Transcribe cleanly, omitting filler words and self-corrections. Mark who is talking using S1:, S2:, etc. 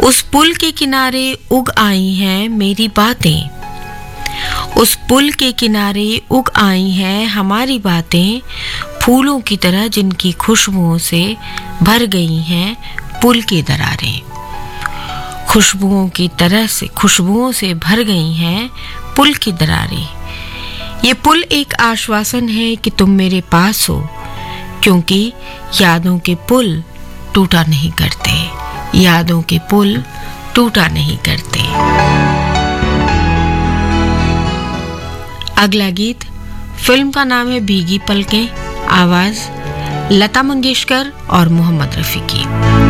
S1: उस पुल के किनारे उग आई हैं मेरी बातें, उस पुल के किनारे उग आई हैं हमारी बातें, फूलों की तरह जिनकी खुशबुओं से भर गई हैं पुल की दरारें। खुशबुओं की तरह से खुशबुओं से भर गई हैं पुल की दरारें। ये पुल एक आश्वासन है कि तुम मेरे पास हो, क्योंकि यादों के पुल टूटा नहीं करते, यादों के पुल टूटा नहीं करते। अगला गीत, फिल्म का नाम है भीगी पलकें, आवाज लता मंगेशकर और मोहम्मद रफी की।